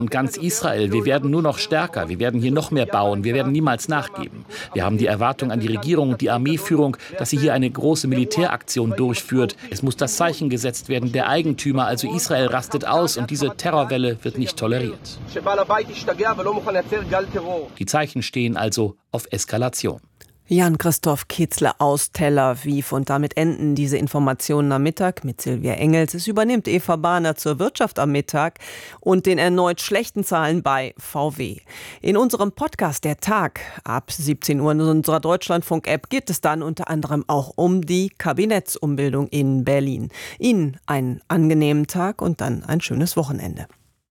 Und ganz Israel, wir werden nur noch stärker, wir werden hier noch mehr bauen, wir werden niemals nachgeben. Wir haben die Erwartung an die Regierung und die Armeeführung, dass sie hier eine große Militäraktion durchführt. Es muss das Zeichen gesetzt werden, der Eigentümer, also Israel, rastet aus und diese Terrorwelle wird nicht toleriert. Die Zeichen stehen also auf Eskalation. Jan-Christoph Kitzle aus Tel Aviv. Und damit enden diese Informationen am Mittag mit Silvia Engels. Es übernimmt Eva Bahner zur Wirtschaft am Mittag und den erneut schlechten Zahlen bei VW. In unserem Podcast Der Tag ab 17 Uhr in unserer Deutschlandfunk-App geht es dann unter anderem auch um die Kabinettsumbildung in Berlin. Ihnen einen angenehmen Tag und dann ein schönes Wochenende.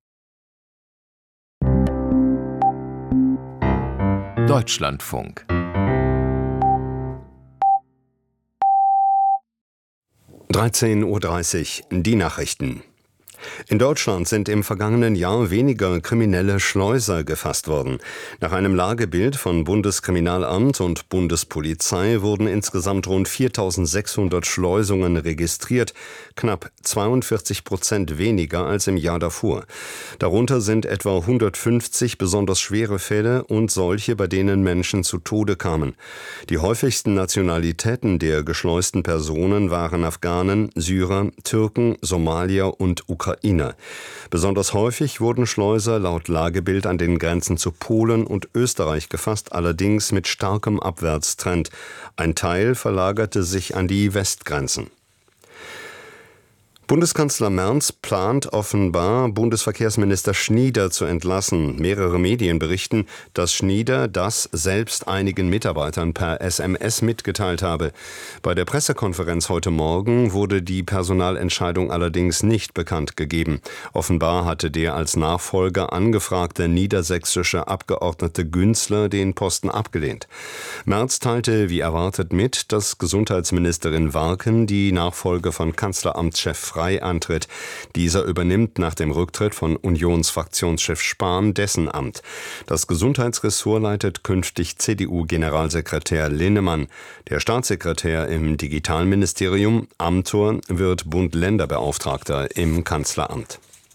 Deutschlandfunk. 13:30 Uhr, die Nachrichten. In Deutschland sind im vergangenen Jahr weniger kriminelle Schleuser gefasst worden. Nach einem Lagebild von Bundeskriminalamt und Bundespolizei wurden insgesamt rund 4.600 Schleusungen registriert, knapp 42% weniger als im Jahr davor. Darunter sind etwa 150 besonders schwere Fälle und solche, bei denen Menschen zu Tode kamen. Die häufigsten Nationalitäten der geschleusten Personen waren Afghanen, Syrer, Türken, Somalier und Ukrainer. Besonders häufig wurden Schleuser laut Lagebild an den Grenzen zu Polen und Österreich gefasst, allerdings mit starkem Abwärtstrend. Ein Teil verlagerte sich an die Westgrenzen. Bundeskanzler Merz plant offenbar, Bundesverkehrsminister Schnieder zu entlassen. Mehrere Medien berichten, dass Schnieder das selbst einigen Mitarbeitern per SMS mitgeteilt habe. Bei der Pressekonferenz heute Morgen wurde die Personalentscheidung allerdings nicht bekannt gegeben. Offenbar hatte der als Nachfolger angefragte niedersächsische Abgeordnete Günzler den Posten abgelehnt. Merz teilte wie erwartet mit, dass Gesundheitsministerin Warken die Nachfolge von Kanzleramtschef Frey antritt. Dieser übernimmt nach dem Rücktritt von Unionsfraktionschef Spahn dessen Amt. Das Gesundheitsressort leitet künftig CDU-Generalsekretär Linnemann. Der Staatssekretär im Digitalministerium, Amthor, wird Bund-Länder-Beauftragter im Kanzleramt.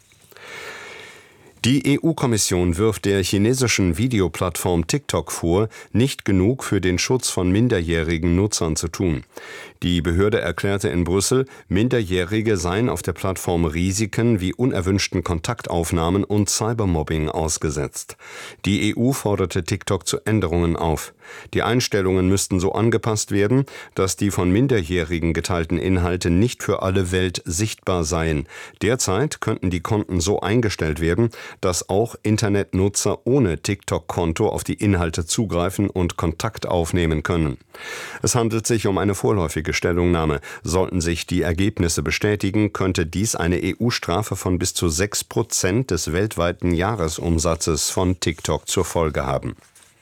Die EU-Kommission wirft der chinesischen Videoplattform TikTok vor, nicht genug für den Schutz von minderjährigen Nutzern zu tun. Die Behörde erklärte in Brüssel, Minderjährige seien auf der Plattform Risiken wie unerwünschten Kontaktaufnahmen und Cybermobbing ausgesetzt. Die EU forderte TikTok zu Änderungen auf. Die Einstellungen müssten so angepasst werden, dass die von Minderjährigen geteilten Inhalte nicht für alle Welt sichtbar seien. Derzeit könnten die Konten so eingestellt werden, dass auch Internetnutzer ohne TikTok-Konto auf die Inhalte zugreifen und Kontakt aufnehmen können. Es handelt sich um eine vorläufige Stellungnahme. Sollten sich die Ergebnisse bestätigen, könnte dies eine EU-Strafe von bis zu 6% des weltweiten Jahresumsatzes von TikTok zur Folge haben.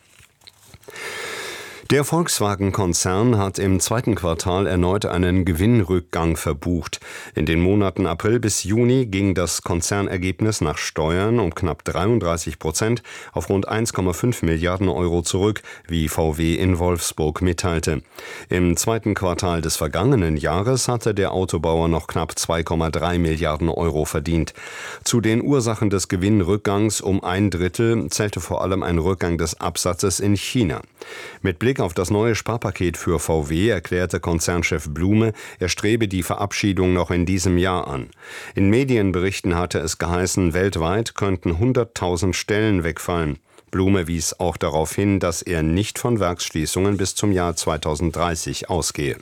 Der Volkswagen-Konzern hat im zweiten Quartal erneut einen Gewinnrückgang verbucht. In den Monaten April bis Juni ging das Konzernergebnis nach Steuern um knapp 33% auf rund 1,5 Milliarden Euro zurück, wie VW in Wolfsburg mitteilte. Im zweiten Quartal des vergangenen Jahres hatte der Autobauer noch knapp 2,3 Milliarden Euro verdient. Zu den Ursachen des Gewinnrückgangs um ein Drittel zählte vor allem ein Rückgang des Absatzes in China. Mit Blick auf das neue Sparpaket für VW erklärte Konzernchef Blume, er strebe die Verabschiedung noch in diesem Jahr an. In Medienberichten hatte es geheißen, weltweit könnten 100.000 Stellen wegfallen. Blume wies auch darauf hin, dass er nicht von Werksschließungen bis zum Jahr 2030 ausgehe.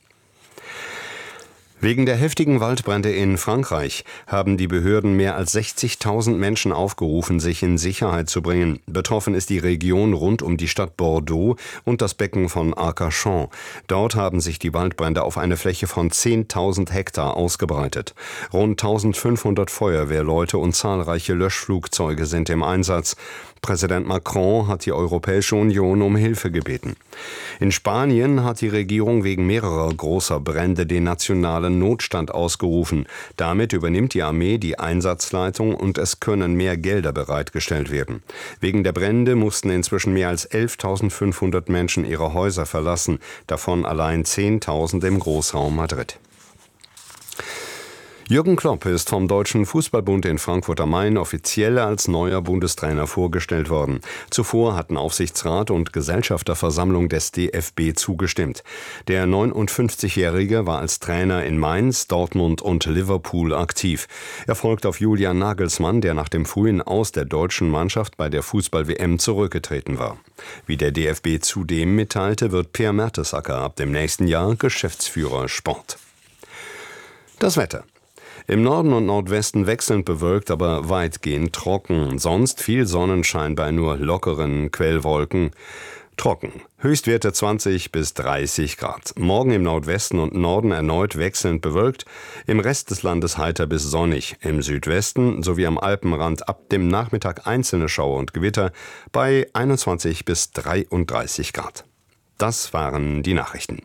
Wegen der heftigen Waldbrände in Frankreich haben die Behörden mehr als 60.000 Menschen aufgerufen, sich in Sicherheit zu bringen. Betroffen ist die Region rund um die Stadt Bordeaux und das Becken von Arcachon. Dort haben sich die Waldbrände auf eine Fläche von 10.000 Hektar ausgebreitet. Rund 1.500 Feuerwehrleute und zahlreiche Löschflugzeuge sind im Einsatz. Präsident Macron hat die Europäische Union um Hilfe gebeten. In Spanien hat die Regierung wegen mehrerer großer Brände den nationalen Notstand ausgerufen. Damit übernimmt die Armee die Einsatzleitung und es können mehr Gelder bereitgestellt werden. Wegen der Brände mussten inzwischen mehr als 11.500 Menschen ihre Häuser verlassen, davon allein 10.000 im Großraum Madrid. Jürgen Klopp ist vom Deutschen Fußballbund in Frankfurt am Main offiziell als neuer Bundestrainer vorgestellt worden. Zuvor hatten Aufsichtsrat und Gesellschafterversammlung des DFB zugestimmt. Der 59-Jährige war als Trainer in Mainz, Dortmund und Liverpool aktiv. Er folgt auf Julian Nagelsmann, der nach dem frühen Aus der deutschen Mannschaft bei der Fußball-WM zurückgetreten war. Wie der DFB zudem mitteilte, wird Per Mertesacker ab dem nächsten Jahr Geschäftsführer Sport. Das Wetter. Im Norden und Nordwesten wechselnd bewölkt, aber weitgehend trocken. Sonst viel Sonnenschein bei nur lockeren Quellwolken. Trocken. Höchstwerte 20 bis 30 Grad. Morgen im Nordwesten und Norden erneut wechselnd bewölkt. Im Rest des Landes heiter bis sonnig. Im Südwesten sowie am Alpenrand ab dem Nachmittag einzelne Schauer und Gewitter bei 21 bis 33 Grad. Das waren die Nachrichten.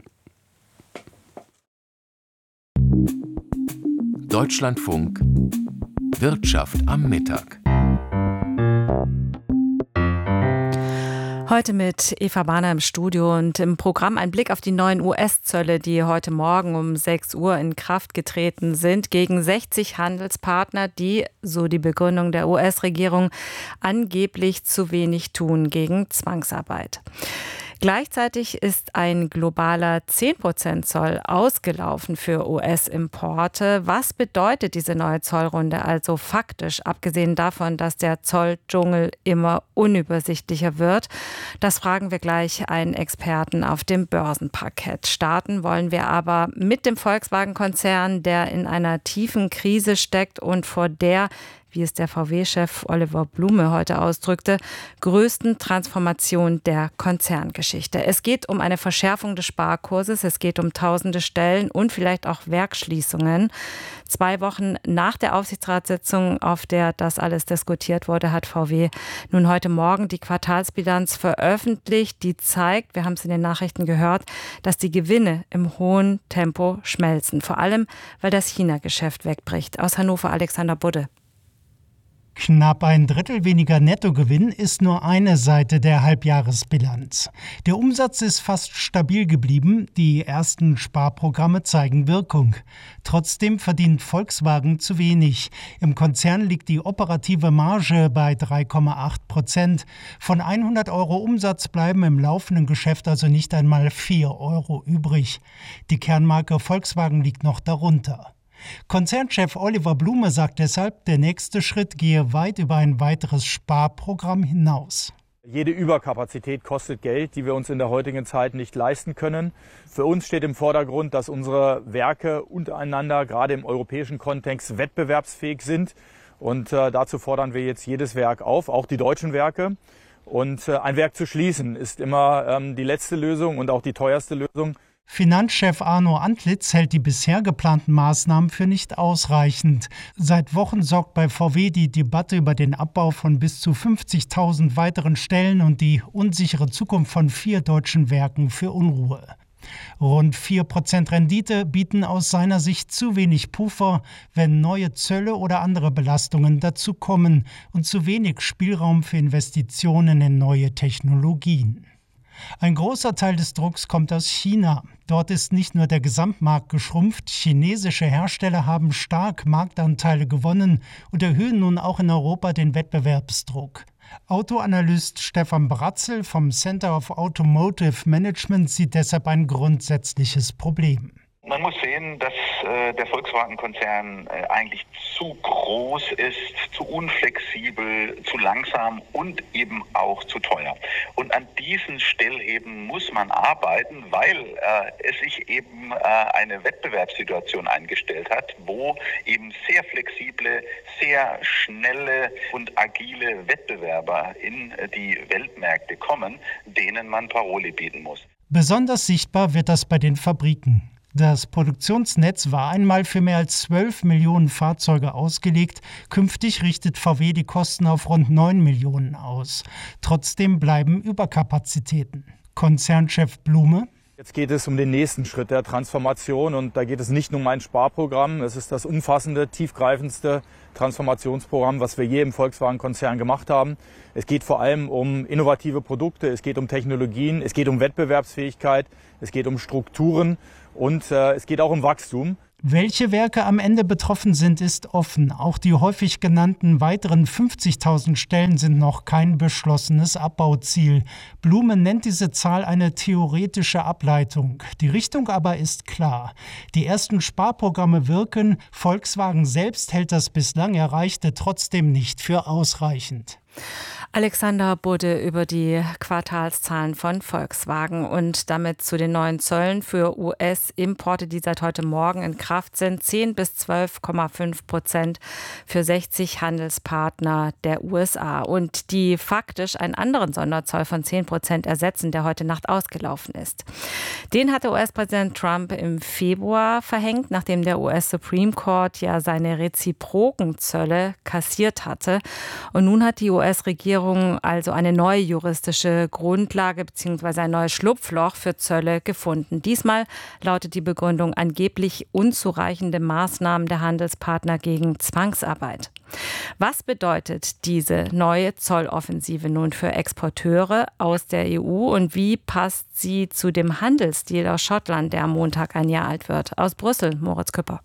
Deutschlandfunk Wirtschaft am Mittag. Heute mit Eva Bahner im Studio und im Programm ein Blick auf die neuen US-Zölle, die heute Morgen um 6 Uhr in Kraft getreten sind, gegen 60 Handelspartner, die, so die Begründung der US-Regierung, angeblich zu wenig tun gegen Zwangsarbeit. Gleichzeitig ist ein globaler 10% Zoll ausgelaufen für US-Importe. Was bedeutet diese neue Zollrunde also faktisch, abgesehen davon, dass der Zolldschungel immer unübersichtlicher wird? Das fragen wir gleich einen Experten auf dem Börsenparkett. Starten wollen wir aber mit dem Volkswagen-Konzern, der in einer tiefen Krise steckt und vor der, wie es der VW-Chef Oliver Blume heute ausdrückte, größten Transformation der Konzerngeschichte. Es geht um eine Verschärfung des Sparkurses, es geht um tausende Stellen und vielleicht auch Werksschließungen. 2 Wochen nach der Aufsichtsratssitzung, auf der das alles diskutiert wurde, hat VW nun heute Morgen die Quartalsbilanz veröffentlicht, die zeigt, wir haben es in den Nachrichten gehört, dass die Gewinne im hohen Tempo schmelzen. Vor allem, weil das China-Geschäft wegbricht. Aus Hannover Alexander Budde. Knapp ein Drittel weniger Nettogewinn ist nur eine Seite der Halbjahresbilanz. Der Umsatz ist fast stabil geblieben, die ersten Sparprogramme zeigen Wirkung. Trotzdem verdient Volkswagen zu wenig. Im Konzern liegt die operative Marge bei 3,8%. Von 100 € Umsatz bleiben im laufenden Geschäft also nicht einmal 4 € übrig. Die Kernmarke Volkswagen liegt noch darunter. Konzernchef Oliver Blume sagt deshalb, der nächste Schritt gehe weit über ein weiteres Sparprogramm hinaus. Jede Überkapazität kostet Geld, die wir uns in der heutigen Zeit nicht leisten können. Für uns steht im Vordergrund, dass unsere Werke untereinander, gerade im europäischen Kontext, wettbewerbsfähig sind. Und dazu fordern wir jetzt jedes Werk auf, auch die deutschen Werke. Und ein Werk zu schließen ist immer die letzte Lösung und auch die teuerste Lösung. Finanzchef Arno Antlitz hält die bisher geplanten Maßnahmen für nicht ausreichend. Seit Wochen sorgt bei VW die Debatte über den Abbau von bis zu 50.000 weiteren Stellen und die unsichere Zukunft von 4 deutschen Werken für Unruhe. Rund 4% Rendite bieten aus seiner Sicht zu wenig Puffer, wenn neue Zölle oder andere Belastungen dazukommen und zu wenig Spielraum für Investitionen in neue Technologien. Ein großer Teil des Drucks kommt aus China. Dort ist nicht nur der Gesamtmarkt geschrumpft, chinesische Hersteller haben stark Marktanteile gewonnen und erhöhen nun auch in Europa den Wettbewerbsdruck. Autoanalyst Stefan Bratzel vom Center of Automotive Management sieht deshalb ein grundsätzliches Problem. Man muss sehen, dass der Volkswagen-Konzern eigentlich zu groß ist, zu unflexibel, zu langsam und eben auch zu teuer. Und an diesen Stellhebeln muss man arbeiten, weil es sich eben eine Wettbewerbssituation eingestellt hat, wo eben sehr flexible, sehr schnelle und agile Wettbewerber in die Weltmärkte kommen, denen man Paroli bieten muss. Besonders sichtbar wird das bei den Fabriken. Das Produktionsnetz war einmal für mehr als 12 Millionen Fahrzeuge ausgelegt. Künftig richtet VW die Kosten auf rund 9 Millionen aus. Trotzdem bleiben Überkapazitäten. Konzernchef Blume: Jetzt geht es um den nächsten Schritt der Transformation und da geht es nicht nur um ein Sparprogramm. Es ist das umfassende, tiefgreifendste Transformationsprogramm, was wir je im Volkswagen-Konzern gemacht haben. Es geht vor allem um innovative Produkte, es geht um Technologien, es geht um Wettbewerbsfähigkeit, es geht um Strukturen und es geht auch um Wachstum. Welche Werke am Ende betroffen sind, ist offen. Auch die häufig genannten weiteren 50.000 Stellen sind noch kein beschlossenes Abbauziel. Blume nennt diese Zahl eine theoretische Ableitung. Die Richtung aber ist klar. Die ersten Sparprogramme wirken. Volkswagen selbst hält das bislang Erreichte trotzdem nicht für ausreichend. Alexander Budde über die Quartalszahlen von Volkswagen und damit zu den neuen Zöllen für US-Importe, die seit heute Morgen in Kraft sind. 10 bis 12,5% für 60 Handelspartner der USA und die faktisch einen anderen Sonderzoll von 10% ersetzen, der heute Nacht ausgelaufen ist. Den hatte US-Präsident Trump im Februar verhängt, nachdem der US-Supreme Court ja seine reziproken Zölle kassiert hatte. Und nun hat die US-Regierung also eine neue juristische Grundlage bzw. ein neues Schlupfloch für Zölle gefunden. Diesmal lautet die Begründung angeblich unzureichende Maßnahmen der Handelspartner gegen Zwangsarbeit. Was bedeutet diese neue Zolloffensive nun für Exporteure aus der EU und wie passt sie zu dem Handelsdeal aus Schottland, der am Montag ein Jahr alt wird? Aus Brüssel, Moritz Küpper.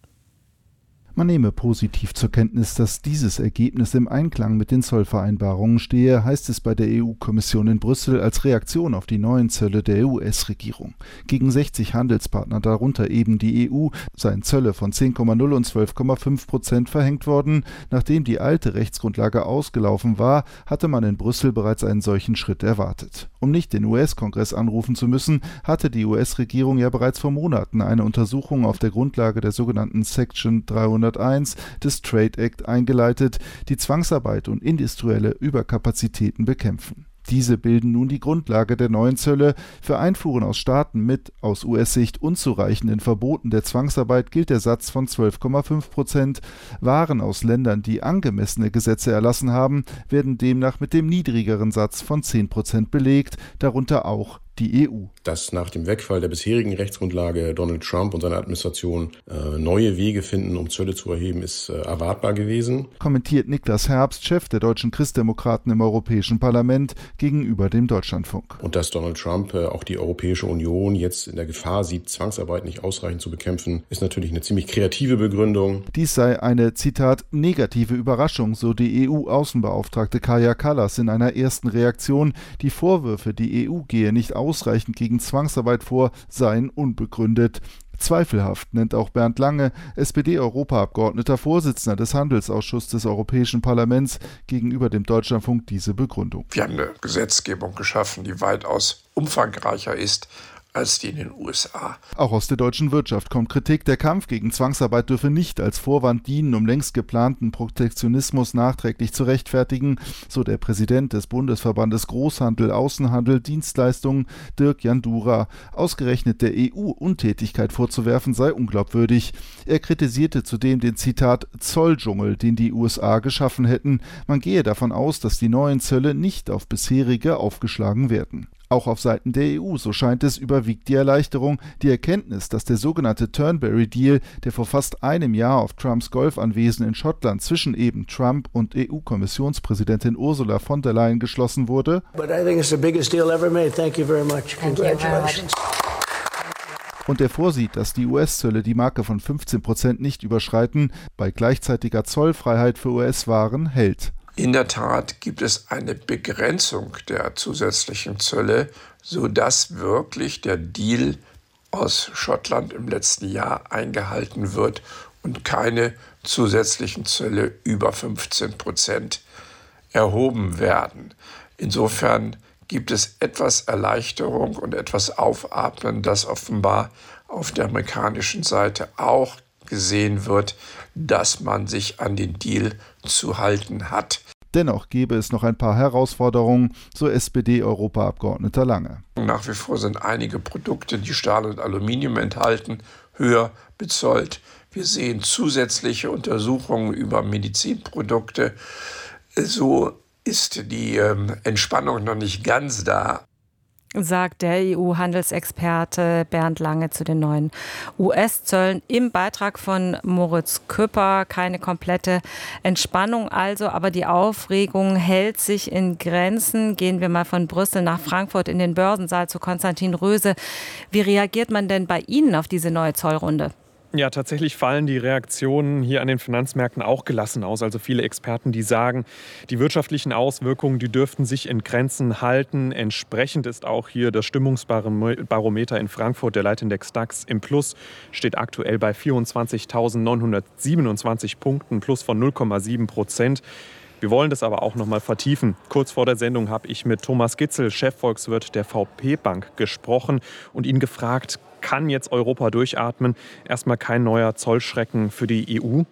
Man nehme positiv zur Kenntnis, dass dieses Ergebnis im Einklang mit den Zollvereinbarungen stehe, heißt es bei der EU-Kommission in Brüssel als Reaktion auf die neuen Zölle der US-Regierung. Gegen 60 Handelspartner, darunter eben die EU, seien Zölle von 10,0 und 12,5% verhängt worden. Nachdem die alte Rechtsgrundlage ausgelaufen war, hatte man in Brüssel bereits einen solchen Schritt erwartet. Um nicht den US-Kongress anrufen zu müssen, hatte die US-Regierung ja bereits vor Monaten eine Untersuchung auf der Grundlage der sogenannten Section 301 des Trade Act eingeleitet, die Zwangsarbeit und industrielle Überkapazitäten bekämpfen. Diese bilden nun die Grundlage der neuen Zölle. Für Einfuhren aus Staaten mit aus US-Sicht unzureichenden Verboten der Zwangsarbeit gilt der Satz von 12,5%. Waren aus Ländern, die angemessene Gesetze erlassen haben, werden demnach mit dem niedrigeren Satz von 10% belegt, darunter auch die EU. Dass nach dem Wegfall der bisherigen Rechtsgrundlage Donald Trump und seine Administration neue Wege finden, um Zölle zu erheben, ist erwartbar gewesen. Kommentiert Niklas Herbst, Chef der deutschen Christdemokraten im Europäischen Parlament, gegenüber dem Deutschlandfunk. Und dass Donald Trump auch die Europäische Union jetzt in der Gefahr sieht, Zwangsarbeit nicht ausreichend zu bekämpfen, ist natürlich eine ziemlich kreative Begründung. Dies sei eine, Zitat, negative Überraschung, so die EU-Außenbeauftragte Kaja Kallas in einer ersten Reaktion. Die Vorwürfe, die EU gehe nicht ausreichend gegen Zwangsarbeit vor, seien unbegründet. Zweifelhaft nennt auch Bernd Lange, SPD-Europaabgeordneter, Vorsitzender des Handelsausschusses des Europäischen Parlaments, gegenüber dem Deutschlandfunk diese Begründung. Wir haben eine Gesetzgebung geschaffen, die weitaus umfangreicher ist als die in den USA. Auch aus der deutschen Wirtschaft kommt Kritik. Der Kampf gegen Zwangsarbeit dürfe nicht als Vorwand dienen, um längst geplanten Protektionismus nachträglich zu rechtfertigen, so der Präsident des Bundesverbandes Großhandel, Außenhandel, Dienstleistungen, Dirk Jandura. Ausgerechnet der EU Untätigkeit vorzuwerfen sei unglaubwürdig. Er kritisierte zudem den, Zitat, Zolldschungel, den die USA geschaffen hätten. Man gehe davon aus, dass die neuen Zölle nicht auf bisherige aufgeschlagen werden. Auch auf Seiten der EU, so scheint es, überwiegt die Erleichterung, die Erkenntnis, dass der sogenannte Turnberry-Deal, der vor fast einem Jahr auf Trumps Golfanwesen in Schottland zwischen eben Trump und EU-Kommissionspräsidentin Ursula von der Leyen geschlossen wurde. Und er vorsieht, dass die US-Zölle die Marke von 15% nicht überschreiten, bei gleichzeitiger Zollfreiheit für US-Waren hält. In der Tat gibt es eine Begrenzung der zusätzlichen Zölle, sodass wirklich der Deal aus Schottland im letzten Jahr eingehalten wird und keine zusätzlichen Zölle über 15% erhoben werden. Insofern gibt es etwas Erleichterung und etwas Aufatmen, das offenbar auf der amerikanischen Seite auch gesehen wird, dass man sich an den Deal zu halten hat. Dennoch gäbe es noch ein paar Herausforderungen, so SPD-Europaabgeordneter Lange. Nach wie vor sind einige Produkte, die Stahl und Aluminium enthalten, höher bezollt. Wir sehen zusätzliche Untersuchungen über Medizinprodukte. So ist die Entspannung noch nicht ganz da. Sagt der EU-Handelsexperte Bernd Lange zu den neuen US-Zöllen im Beitrag von Moritz Küpper. Keine komplette Entspannung also, aber die Aufregung hält sich in Grenzen. Gehen wir mal von Brüssel nach Frankfurt in den Börsensaal zu Konstantin Röse. Wie reagiert man denn bei Ihnen auf diese neue Zollrunde? Ja, tatsächlich fallen die Reaktionen hier an den Finanzmärkten auch gelassen aus. Also viele Experten, die sagen, die wirtschaftlichen Auswirkungen, die dürften sich in Grenzen halten. Entsprechend ist auch hier das Stimmungsbarometer in Frankfurt, der Leitindex DAX im Plus, steht aktuell bei 24.927 Punkten, Plus von 0,7%. Wir wollen das aber auch noch mal vertiefen. Kurz vor der Sendung habe ich mit Thomas Gitzel, Chefvolkswirt der VP Bank, gesprochen und ihn gefragt, kann jetzt Europa durchatmen? Erstmal kein neuer Zollschrecken für die EU?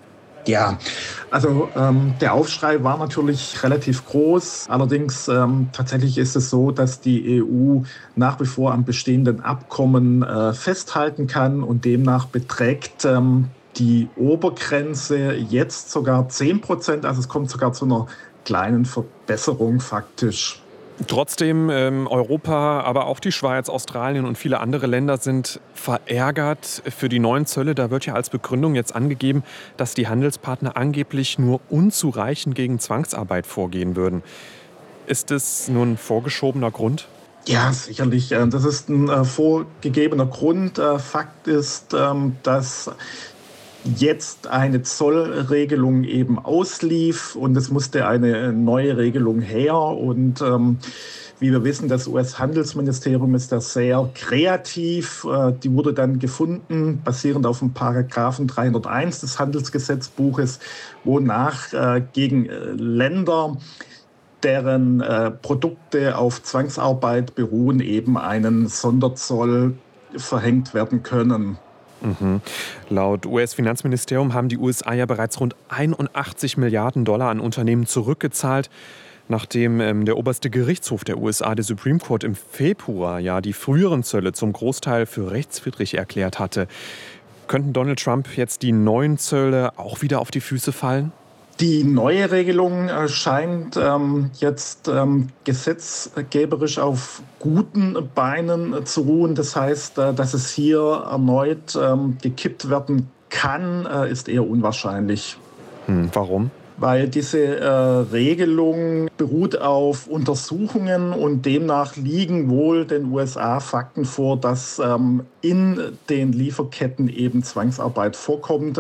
Ja, also der Aufschrei war natürlich relativ groß. Allerdings tatsächlich ist es so, dass die EU nach wie vor am bestehenden Abkommen festhalten kann und demnach beträgt die Obergrenze jetzt sogar 10%. Also es kommt sogar zu einer kleinen Verbesserung faktisch. Trotzdem, Europa, aber auch die Schweiz, Australien und viele andere Länder sind verärgert für die neuen Zölle. Da wird ja als Begründung jetzt angegeben, dass die Handelspartner angeblich nur unzureichend gegen Zwangsarbeit vorgehen würden. Ist das nur ein vorgeschobener Grund? Ja, sicherlich. Das ist ein vorgegebener Grund. Fakt ist, dass jetzt eine Zollregelung eben auslief und es musste eine neue Regelung her. Und wie wir wissen, das US-Handelsministerium ist da sehr kreativ. Die wurde dann gefunden, basierend auf dem Paragraphen 301 des Handelsgesetzbuches, wonach gegen Länder, deren Produkte auf Zwangsarbeit beruhen, eben einen Sonderzoll verhängt werden können. Mhm. Laut US-Finanzministerium haben die USA ja bereits rund 81 Milliarden Dollar an Unternehmen zurückgezahlt, nachdem der oberste Gerichtshof der USA, der Supreme Court, im Februar ja die früheren Zölle zum Großteil für rechtswidrig erklärt hatte. Könnten Donald Trump jetzt die neuen Zölle auch wieder auf die Füße fallen? Die neue Regelung scheint jetzt gesetzgeberisch auf guten Beinen zu ruhen. Das heißt, dass es hier erneut gekippt werden kann, ist eher unwahrscheinlich. Warum? Weil diese Regelung beruht auf Untersuchungen und demnach liegen wohl den USA Fakten vor, dass in den Lieferketten eben Zwangsarbeit vorkommt.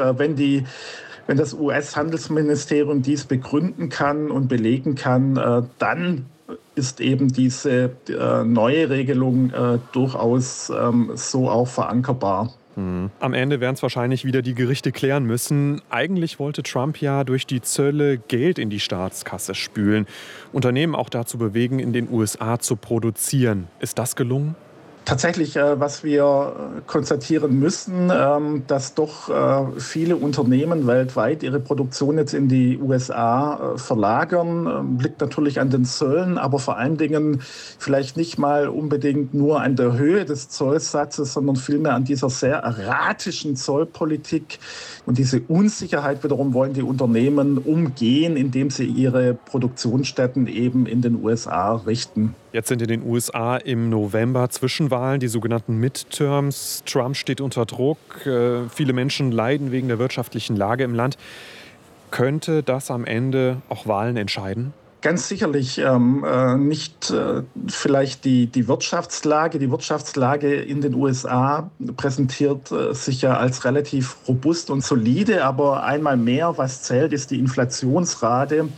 Wenn das US-Handelsministerium dies begründen kann und belegen kann, dann ist eben diese neue Regelung durchaus so auch verankerbar. Am Ende werden es wahrscheinlich wieder die Gerichte klären müssen. Eigentlich wollte Trump ja durch die Zölle Geld in die Staatskasse spülen, Unternehmen auch dazu bewegen, in den USA zu produzieren. Ist das gelungen? Tatsächlich, was wir konstatieren müssen, dass doch viele Unternehmen weltweit ihre Produktion jetzt in die USA verlagern, liegt natürlich an den Zöllen, aber vor allen Dingen vielleicht nicht mal unbedingt nur an der Höhe des Zollsatzes, sondern vielmehr an dieser sehr erratischen Zollpolitik. Und diese Unsicherheit wiederum wollen die Unternehmen umgehen, indem sie ihre Produktionsstätten eben in den USA richten. Jetzt sind in den USA im November Zwischenwahlen, die sogenannten Midterms. Trump steht unter Druck. Viele Menschen leiden wegen der wirtschaftlichen Lage im Land. Könnte das am Ende auch Wahlen entscheiden? Ganz sicherlich nicht vielleicht die Wirtschaftslage. Die Wirtschaftslage in den USA präsentiert sich ja als relativ robust und solide. Aber einmal mehr, was zählt, ist die Inflationsrate.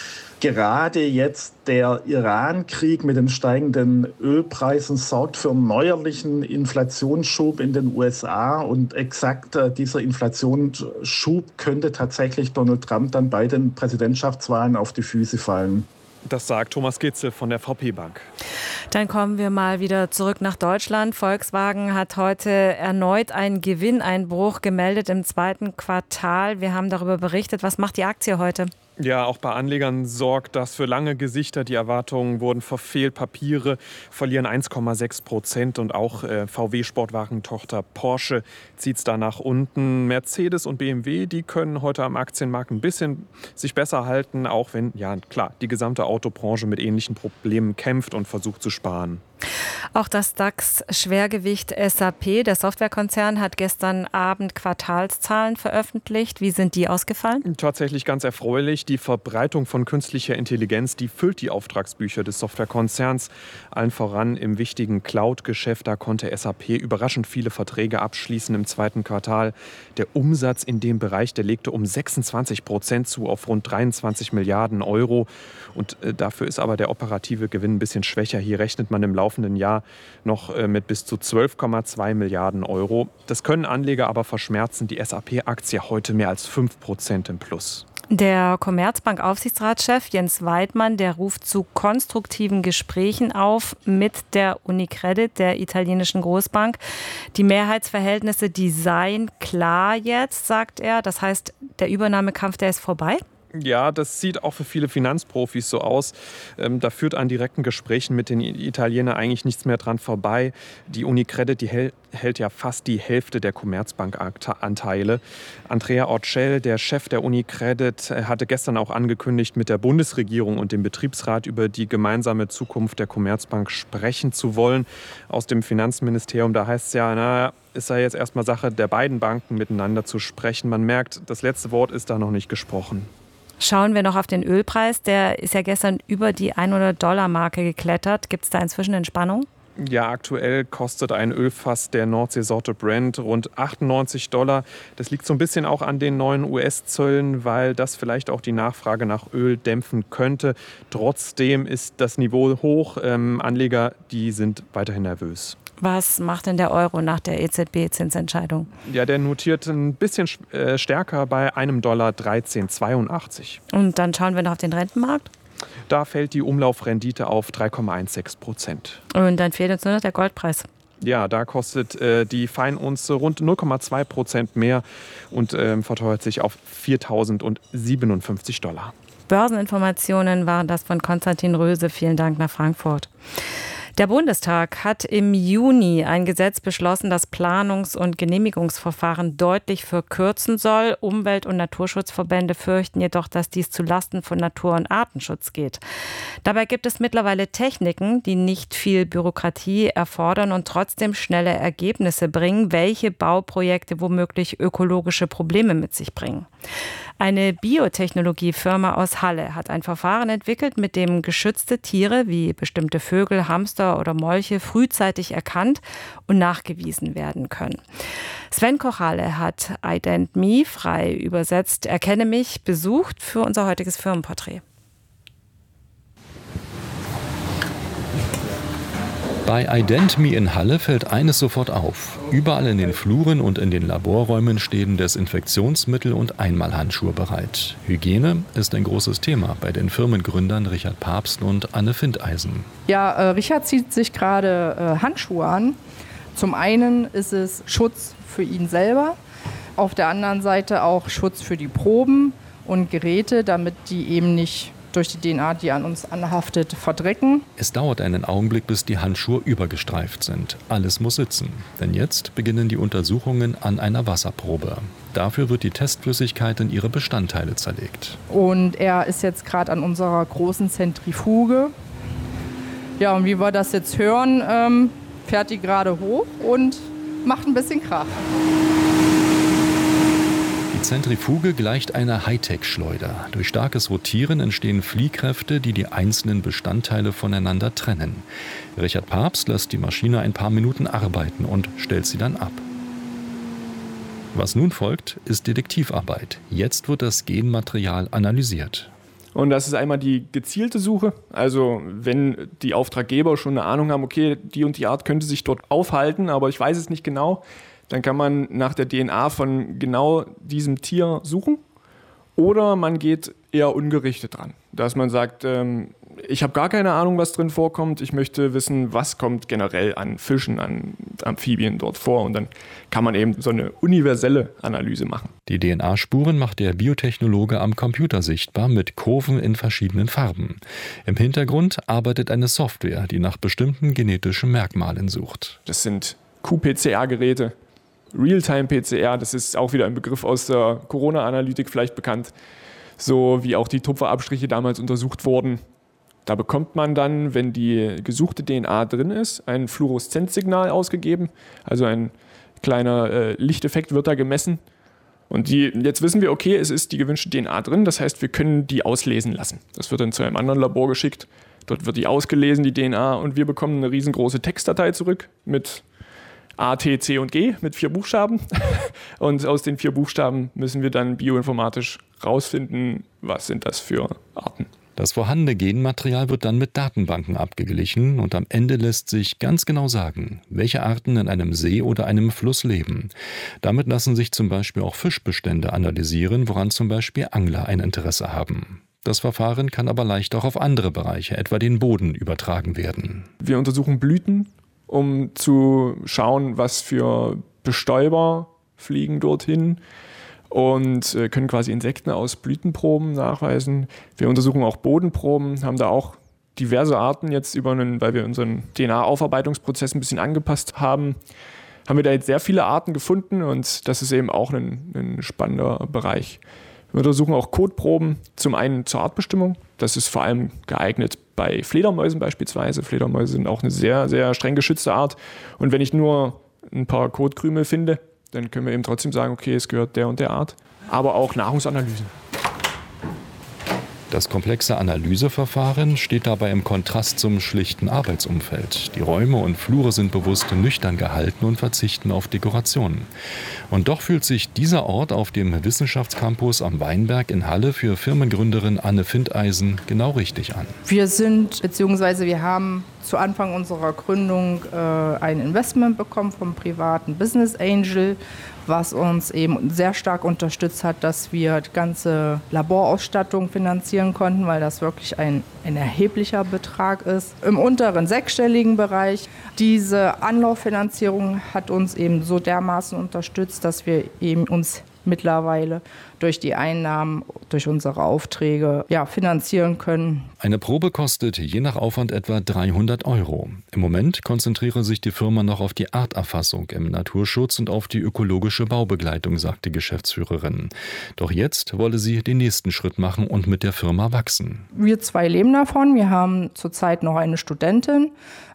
Gerade jetzt der Iran-Krieg mit den steigenden Ölpreisen sorgt für einen neuerlichen Inflationsschub in den USA. Und exakt dieser Inflationsschub könnte tatsächlich Donald Trump dann bei den Präsidentschaftswahlen auf die Füße fallen. Das sagt Thomas Gitzel von der VP Bank. Dann kommen wir mal wieder zurück nach Deutschland. Volkswagen hat heute erneut einen Gewinneinbruch gemeldet im zweiten Quartal. Wir haben darüber berichtet. Was macht die Aktie heute? Ja, auch bei Anlegern sorgt das für lange Gesichter. Die Erwartungen wurden verfehlt. Papiere verlieren 1,6% und auch VW-Sportwagentochter Porsche zieht es da nach unten. Mercedes und BMW, die können heute am Aktienmarkt ein bisschen sich besser halten, auch wenn, ja klar, die gesamte Autobranche mit ähnlichen Problemen kämpft und versucht zu sparen. Auch das DAX-Schwergewicht SAP, der Softwarekonzern, hat gestern Abend Quartalszahlen veröffentlicht. Wie sind die ausgefallen? Tatsächlich ganz erfreulich. Die Verbreitung von künstlicher Intelligenz, die füllt die Auftragsbücher des Softwarekonzerns. Allen voran im wichtigen Cloud-Geschäft. Da konnte SAP überraschend viele Verträge abschließen im zweiten Quartal. Der Umsatz in dem Bereich, der legte um 26% zu auf rund 23 Milliarden Euro. Und dafür ist aber der operative Gewinn ein bisschen schwächer. Hier rechnet man im laufenden Jahr noch mit bis zu 12,2 Milliarden Euro. Das können Anleger aber verschmerzen. Die SAP-Aktie heute mehr als 5% im Plus. Der Commerzbank-Aufsichtsratschef Jens Weidmann, der ruft zu konstruktiven Gesprächen auf mit der UniCredit, der italienischen Großbank. Die Mehrheitsverhältnisse, die seien klar jetzt, sagt er. Das heißt, der Übernahmekampf, der ist vorbei? Ja, das sieht auch für viele Finanzprofis so aus. Da führt an direkten Gesprächen mit den Italienern eigentlich nichts mehr dran vorbei. Die UniCredit, die hält ja fast die Hälfte der Commerzbank-Anteile. Andrea Orcel, der Chef der UniCredit, hatte gestern auch angekündigt, mit der Bundesregierung und dem Betriebsrat über die gemeinsame Zukunft der Commerzbank sprechen zu wollen. Aus dem Finanzministerium, da heißt es ja, es sei jetzt erstmal Sache der beiden Banken, miteinander zu sprechen. Man merkt, das letzte Wort ist da noch nicht gesprochen. Schauen wir noch auf den Ölpreis. Der ist ja gestern über die $100-Marke geklettert. Gibt es da inzwischen Entspannung? Ja, aktuell kostet ein Ölfass der Nordseesorte Brent rund $98. Das liegt so ein bisschen auch an den neuen US-Zöllen, weil das vielleicht auch die Nachfrage nach Öl dämpfen könnte. Trotzdem ist das Niveau hoch. Anleger, die sind weiterhin nervös. Was macht denn der Euro nach der EZB-Zinsentscheidung? Ja, der notiert ein bisschen stärker bei $1,1382. Und dann schauen wir noch auf den Rentenmarkt. Da fällt die Umlaufrendite auf 3,16%. Und dann fehlt uns nur noch der Goldpreis. Ja, da kostet die Feinunze rund 0,2% mehr und verteuert sich auf $4.057. Börseninformationen waren das von Konstantin Röse. Vielen Dank nach Frankfurt. Der Bundestag hat im Juni ein Gesetz beschlossen, das Planungs- und Genehmigungsverfahren deutlich verkürzen soll. Umwelt- und Naturschutzverbände fürchten jedoch, dass dies zulasten von Natur- und Artenschutz geht. Dabei gibt es mittlerweile Techniken, die nicht viel Bürokratie erfordern und trotzdem schnelle Ergebnisse bringen, welche Bauprojekte womöglich ökologische Probleme mit sich bringen. Eine Biotechnologiefirma aus Halle hat ein Verfahren entwickelt, mit dem geschützte Tiere wie bestimmte Vögel, Hamster oder Molche frühzeitig erkannt und nachgewiesen werden können. Sven Kochale hat IdentMe, frei übersetzt Erkenne mich, besucht für unser heutiges Firmenporträt. Bei IdentMe in Halle fällt eines sofort auf. Überall in den Fluren und in den Laborräumen stehen Desinfektionsmittel und Einmalhandschuhe bereit. Hygiene ist ein großes Thema bei den Firmengründern Richard Papst und Anne Findeisen. Ja, Richard zieht sich gerade Handschuhe an. Zum einen ist es Schutz für ihn selber, auf der anderen Seite auch Schutz für die Proben und Geräte, damit die eben nicht durch die DNA, die an uns anhaftet, verdrecken. Es dauert einen Augenblick, bis die Handschuhe übergestreift sind. Alles muss sitzen, denn jetzt beginnen die Untersuchungen an einer Wasserprobe. Dafür wird die Testflüssigkeit in ihre Bestandteile zerlegt. Und er ist jetzt gerade an unserer großen Zentrifuge. Ja, und wie wir das jetzt hören, fährt die gerade hoch und macht ein bisschen Krach. Die Zentrifuge gleicht einer Hightech-Schleuder. Durch starkes Rotieren entstehen Fliehkräfte, die die einzelnen Bestandteile voneinander trennen. Richard Papst lässt die Maschine ein paar Minuten arbeiten und stellt sie dann ab. Was nun folgt, ist Detektivarbeit. Jetzt wird das Genmaterial analysiert. Und das ist einmal die gezielte Suche. Also wenn die Auftraggeber schon eine Ahnung haben, okay, die und die Art könnte sich dort aufhalten, aber ich weiß es nicht genau, dann kann man nach der DNA von genau diesem Tier suchen. Oder man geht eher ungerichtet dran, dass man sagt, ich habe gar keine Ahnung, was drin vorkommt. Ich möchte wissen, was kommt generell an Fischen, an Amphibien dort vor. Und dann kann man eben so eine universelle Analyse machen. Die DNA-Spuren macht der Biotechnologe am Computer sichtbar mit Kurven in verschiedenen Farben. Im Hintergrund arbeitet eine Software, die nach bestimmten genetischen Merkmalen sucht. Das sind qPCR-Geräte. Realtime-PCR, das ist auch wieder ein Begriff aus der Corona-Analytik vielleicht bekannt, so wie auch die Tupferabstriche damals untersucht wurden. Da bekommt man dann, wenn die gesuchte DNA drin ist, ein Fluoreszenzsignal ausgegeben. Also ein kleiner Lichteffekt wird da gemessen. Und jetzt wissen wir, okay, es ist die gewünschte DNA drin. Das heißt, wir können die auslesen lassen. Das wird dann zu einem anderen Labor geschickt. Dort wird die ausgelesen, die DNA. Und wir bekommen eine riesengroße Textdatei zurück mit A, T, C und G, mit 4 Buchstaben. Und aus den 4 Buchstaben müssen wir dann bioinformatisch rausfinden, was sind das für Arten. Das vorhandene Genmaterial wird dann mit Datenbanken abgeglichen und am Ende lässt sich ganz genau sagen, welche Arten in einem See oder einem Fluss leben. Damit lassen sich zum Beispiel auch Fischbestände analysieren, woran zum Beispiel Angler ein Interesse haben. Das Verfahren kann aber leicht auch auf andere Bereiche, etwa den Boden, übertragen werden. Wir untersuchen Blüten, um zu schauen, was für Bestäuber fliegen dorthin. Und können quasi Insekten aus Blütenproben nachweisen. Wir untersuchen auch Bodenproben, haben da auch diverse Arten jetzt weil wir unseren DNA-Aufarbeitungsprozess ein bisschen angepasst haben, haben wir da jetzt sehr viele Arten gefunden und das ist eben auch ein spannender Bereich. Wir untersuchen auch Kotproben, zum einen zur Artbestimmung. Das ist vor allem geeignet bei Fledermäusen beispielsweise. Fledermäuse sind auch eine sehr, sehr streng geschützte Art. Und wenn ich nur ein paar Kotkrümel finde, dann können wir eben trotzdem sagen, okay, es gehört der und der Art. Aber auch Nahrungsanalysen. Das komplexe Analyseverfahren steht dabei im Kontrast zum schlichten Arbeitsumfeld. Die Räume und Flure sind bewusst nüchtern gehalten und verzichten auf Dekorationen. Und doch fühlt sich dieser Ort auf dem Wissenschaftscampus am Weinberg in Halle für Firmengründerin Anne Findeisen genau richtig an. Wir haben zu Anfang unserer Gründung ein Investment bekommen vom privaten Business Angel, was uns eben sehr stark unterstützt hat, dass wir die ganze Laborausstattung finanzieren konnten, weil das wirklich ein erheblicher Betrag ist. Im unteren sechsstelligen Bereich. Diese Anlauffinanzierung hat uns eben so dermaßen unterstützt, dass wir eben uns mittlerweile durch die Einnahmen, durch unsere Aufträge finanzieren können. Eine Probe kostet je nach Aufwand etwa 300 €. Im Moment konzentriere sich die Firma noch auf die Arterfassung im Naturschutz und auf die ökologische Baubegleitung, sagt die Geschäftsführerin. Doch jetzt wolle sie den nächsten Schritt machen und mit der Firma wachsen. Wir 2 leben davon. Wir haben zurzeit noch eine Studentin,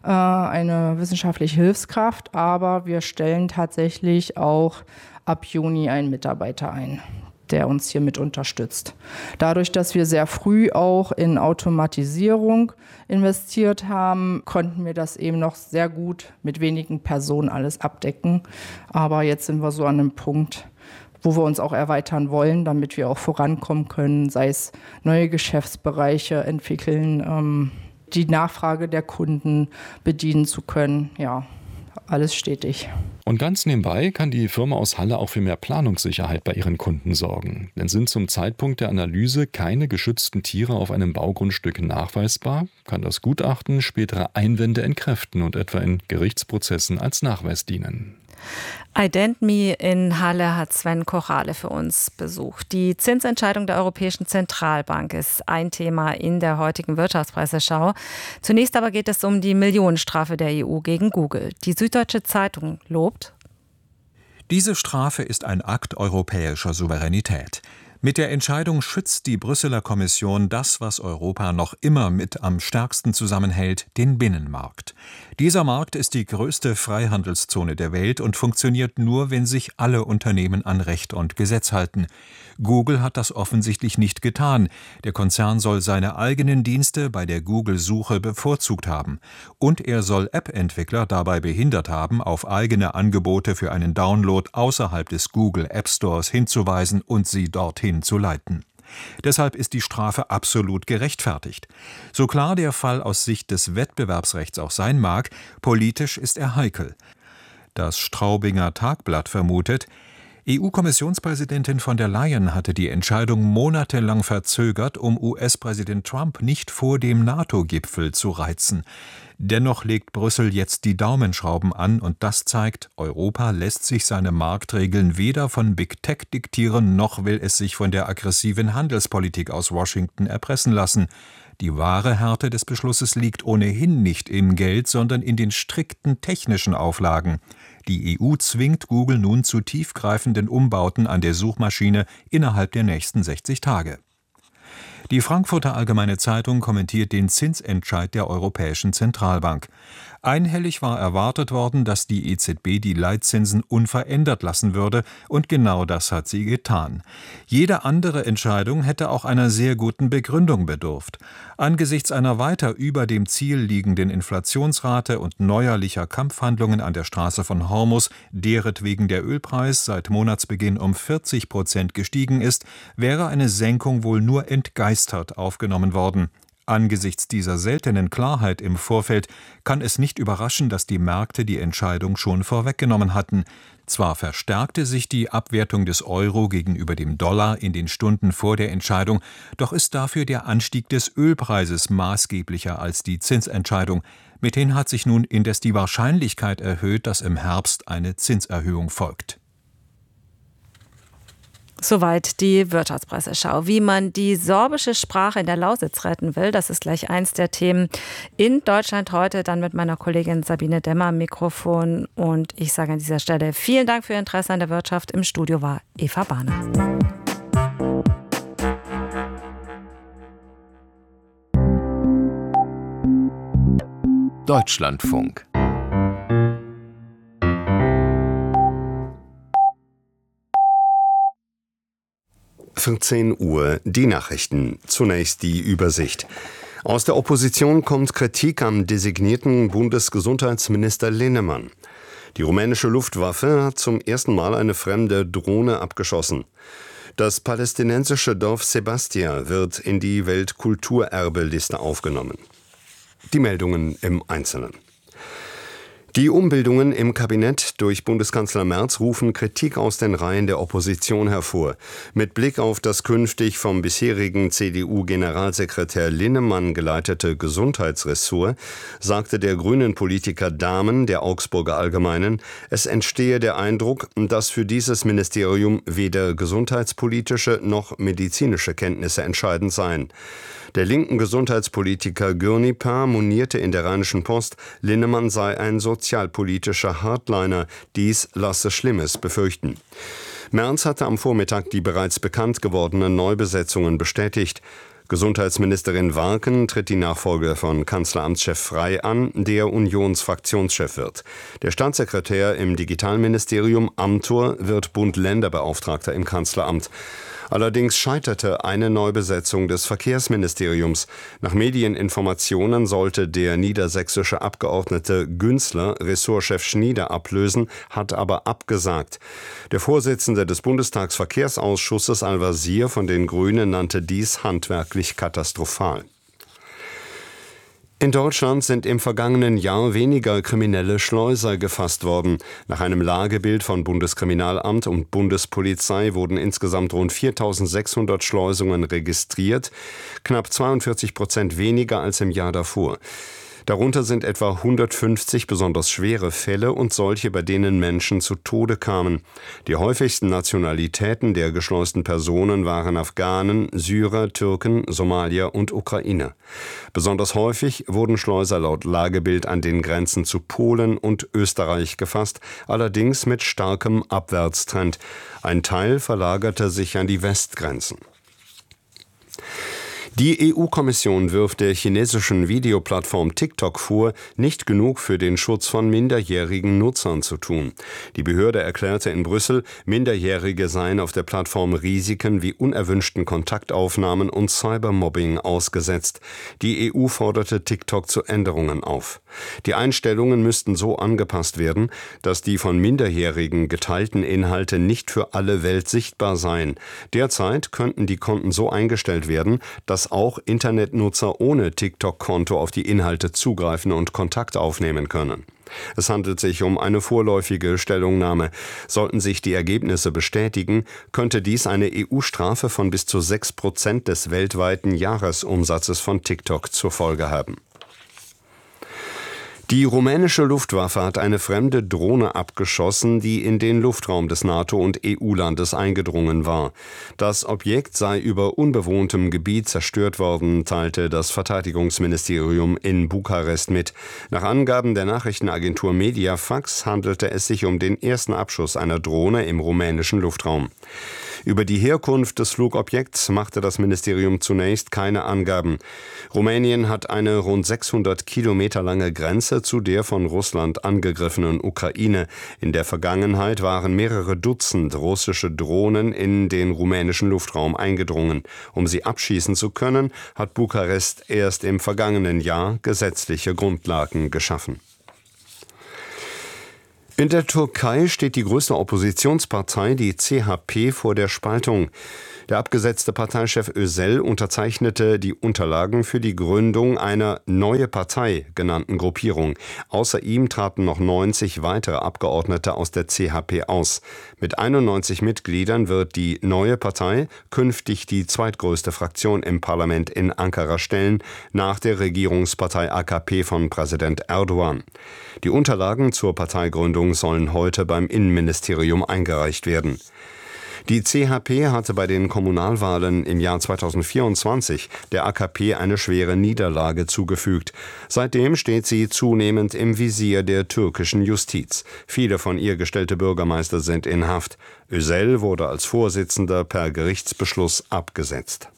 eine wissenschaftliche Hilfskraft, aber wir stellen tatsächlich auch ab Juni einen Mitarbeiter ein, der uns hier mit unterstützt. Dadurch, dass wir sehr früh auch in Automatisierung investiert haben, konnten wir das eben noch sehr gut mit wenigen Personen alles abdecken. Aber jetzt sind wir so an einem Punkt, wo wir uns auch erweitern wollen, damit wir auch vorankommen können, sei es neue Geschäftsbereiche entwickeln, die Nachfrage der Kunden bedienen zu können. Ja, alles stetig. Und ganz nebenbei kann die Firma aus Halle auch für mehr Planungssicherheit bei ihren Kunden sorgen. Denn sind zum Zeitpunkt der Analyse keine geschützten Tiere auf einem Baugrundstück nachweisbar, kann das Gutachten spätere Einwände entkräften und etwa in Gerichtsprozessen als Nachweis dienen. Ident.me in Halle hat Sven Kochale für uns besucht. Die Zinsentscheidung der Europäischen Zentralbank ist ein Thema in der heutigen Wirtschaftspresseschau. Zunächst aber geht es um die Millionenstrafe der EU gegen Google. Die Süddeutsche Zeitung lobt: Diese Strafe ist ein Akt europäischer Souveränität. Mit der Entscheidung schützt die Brüsseler Kommission das, was Europa noch immer mit am stärksten zusammenhält, den Binnenmarkt. Dieser Markt ist die größte Freihandelszone der Welt und funktioniert nur, wenn sich alle Unternehmen an Recht und Gesetz halten. Google hat das offensichtlich nicht getan. Der Konzern soll seine eigenen Dienste bei der Google-Suche bevorzugt haben. Und er soll App-Entwickler dabei behindert haben, auf eigene Angebote für einen Download außerhalb des Google App Stores hinzuweisen und sie dorthin zu leiten. Deshalb ist die Strafe absolut gerechtfertigt. So klar der Fall aus Sicht des Wettbewerbsrechts auch sein mag, politisch ist er heikel. Das Straubinger Tagblatt vermutet, EU-Kommissionspräsidentin von der Leyen hatte die Entscheidung monatelang verzögert, um US-Präsident Trump nicht vor dem NATO-Gipfel zu reizen. Dennoch legt Brüssel jetzt die Daumenschrauben an und das zeigt, Europa lässt sich seine Marktregeln weder von Big Tech diktieren, noch will es sich von der aggressiven Handelspolitik aus Washington erpressen lassen. Die wahre Härte des Beschlusses liegt ohnehin nicht im Geld, sondern in den strikten technischen Auflagen. Die EU zwingt Google nun zu tiefgreifenden Umbauten an der Suchmaschine innerhalb der nächsten 60 Tage. Die Frankfurter Allgemeine Zeitung kommentiert den Zinsentscheid der Europäischen Zentralbank. Einhellig war erwartet worden, dass die EZB die Leitzinsen unverändert lassen würde, und genau das hat sie getan. Jede andere Entscheidung hätte auch einer sehr guten Begründung bedurft. Angesichts einer weiter über dem Ziel liegenden Inflationsrate und neuerlicher Kampfhandlungen an der Straße von Hormuz, deretwegen der Ölpreis seit Monatsbeginn um 40% gestiegen ist, wäre eine Senkung wohl nur entgeistert aufgenommen worden. Angesichts dieser seltenen Klarheit im Vorfeld kann es nicht überraschen, dass die Märkte die Entscheidung schon vorweggenommen hatten. Zwar verstärkte sich die Abwertung des Euro gegenüber dem Dollar in den Stunden vor der Entscheidung, doch ist dafür der Anstieg des Ölpreises maßgeblicher als die Zinsentscheidung. Mithin hat sich nun indes die Wahrscheinlichkeit erhöht, dass im Herbst eine Zinserhöhung folgt. Soweit die Wirtschaftspresseschau. Wie man die sorbische Sprache in der Lausitz retten will, das ist gleich eins der Themen in Deutschland heute. Dann mit meiner Kollegin Sabine Demmer am Mikrofon. Und ich sage an dieser Stelle vielen Dank für Ihr Interesse an der Wirtschaft. Im Studio war Eva Bahner. Deutschlandfunk. Uhr, die Nachrichten. Zunächst die Übersicht. Aus der Opposition kommt Kritik am designierten Bundesgesundheitsminister Linnemann. Die rumänische Luftwaffe hat zum ersten Mal eine fremde Drohne abgeschossen. Das palästinensische Dorf Sebastia wird in die Weltkulturerbeliste aufgenommen. Die Meldungen im Einzelnen. Die Umbildungen im Kabinett durch Bundeskanzler Merz rufen Kritik aus den Reihen der Opposition hervor. Mit Blick auf das künftig vom bisherigen CDU-Generalsekretär Linnemann geleitete Gesundheitsressort sagte der grünen Politiker Dahmen der Augsburger Allgemeinen, es entstehe der Eindruck, dass für dieses Ministerium weder gesundheitspolitische noch medizinische Kenntnisse entscheidend seien. Der linken Gesundheitspolitiker Gürnipa monierte in der Rheinischen Post, Linnemann sei ein sozialpolitischer Hardliner, dies lasse Schlimmes befürchten. Merz hatte am Vormittag die bereits bekannt gewordenen Neubesetzungen bestätigt. Gesundheitsministerin Warken tritt die Nachfolge von Kanzleramtschef Frey an, der Unionsfraktionschef wird. Der Staatssekretär im Digitalministerium Amthor wird Bund-Länder-Beauftragter im Kanzleramt. Allerdings scheiterte eine Neubesetzung des Verkehrsministeriums. Nach Medieninformationen sollte der niedersächsische Abgeordnete Günzler Ressortchef Schnieder ablösen, hat aber abgesagt. Der Vorsitzende des Bundestagsverkehrsausschusses Al-Wazir von den Grünen nannte dies handwerklich katastrophal. In Deutschland sind im vergangenen Jahr weniger kriminelle Schleuser gefasst worden. Nach einem Lagebild von Bundeskriminalamt und Bundespolizei wurden insgesamt rund 4.600 Schleusungen registriert, knapp 42% weniger als im Jahr davor. Darunter sind etwa 150 besonders schwere Fälle und solche, bei denen Menschen zu Tode kamen. Die häufigsten Nationalitäten der geschleusten Personen waren Afghanen, Syrer, Türken, Somalier und Ukrainer. Besonders häufig wurden Schleuser laut Lagebild an den Grenzen zu Polen und Österreich gefasst, allerdings mit starkem Abwärtstrend. Ein Teil verlagerte sich an die Westgrenzen. Die EU-Kommission wirft der chinesischen Videoplattform TikTok vor, nicht genug für den Schutz von minderjährigen Nutzern zu tun. Die Behörde erklärte in Brüssel, Minderjährige seien auf der Plattform Risiken wie unerwünschten Kontaktaufnahmen und Cybermobbing ausgesetzt. Die EU forderte TikTok zu Änderungen auf. Die Einstellungen müssten so angepasst werden, dass die von Minderjährigen geteilten Inhalte nicht für alle Welt sichtbar seien. Derzeit könnten die Konten so eingestellt werden, dass auch Internetnutzer ohne TikTok-Konto auf die Inhalte zugreifen und Kontakt aufnehmen können. Es handelt sich um eine vorläufige Stellungnahme. Sollten sich die Ergebnisse bestätigen, könnte dies eine EU-Strafe von bis zu 6% des weltweiten Jahresumsatzes von TikTok zur Folge haben. Die rumänische Luftwaffe hat eine fremde Drohne abgeschossen, die in den Luftraum des NATO- und EU-Landes eingedrungen war. Das Objekt sei über unbewohntem Gebiet zerstört worden, teilte das Verteidigungsministerium in Bukarest mit. Nach Angaben der Nachrichtenagentur Mediafax handelte es sich um den ersten Abschuss einer Drohne im rumänischen Luftraum. Über die Herkunft des Flugobjekts machte das Ministerium zunächst keine Angaben. Rumänien hat eine rund 600 Kilometer lange Grenze zu der von Russland angegriffenen Ukraine. In der Vergangenheit waren mehrere Dutzend russische Drohnen in den rumänischen Luftraum eingedrungen. Um sie abschießen zu können, hat Bukarest erst im vergangenen Jahr gesetzliche Grundlagen geschaffen. In der Türkei steht die größte Oppositionspartei, die CHP, vor der Spaltung. Der abgesetzte Parteichef Özel unterzeichnete die Unterlagen für die Gründung einer Neue Partei genannten Gruppierung. Außer ihm traten noch 90 weitere Abgeordnete aus der CHP aus. Mit 91 Mitgliedern wird die Neue Partei künftig die zweitgrößte Fraktion im Parlament in Ankara stellen, nach der Regierungspartei AKP von Präsident Erdogan. Die Unterlagen zur Parteigründung sollen heute beim Innenministerium eingereicht werden. Die CHP hatte bei den Kommunalwahlen im Jahr 2024 der AKP eine schwere Niederlage zugefügt. Seitdem steht sie zunehmend im Visier der türkischen Justiz. Viele von ihr gestellte Bürgermeister sind in Haft. Özel wurde als Vorsitzender per Gerichtsbeschluss abgesetzt.